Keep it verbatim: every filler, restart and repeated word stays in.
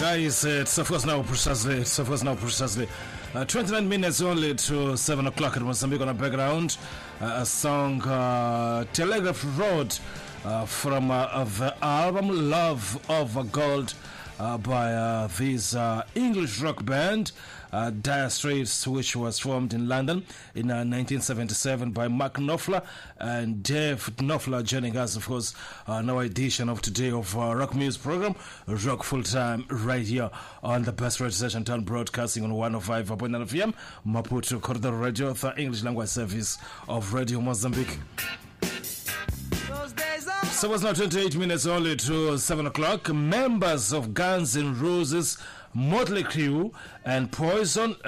Guys, it's of course now precisely, it's of course now precisely uh, twenty-nine minutes only to seven o'clock in Mozambique on the background. Uh, a song, uh, Telegraph Road, uh, from uh, the album Love of Gold uh, by uh, this uh, English rock band, uh, Dire Straits, which was formed in London in uh, nineteen seventy-seven by Mark Knopfler and Dave Knopfler, joining us, of course, uh, our edition of today of uh, Rock Music Program, Rock Full Time, right here on the best radio station town, broadcasting on one oh five point nine F M, Maputo Corridor Radio, the English language service of Radio Mozambique. So it's now twenty-eight minutes only to seven o'clock. Members of Guns N' Roses, Motley Crue, and Poison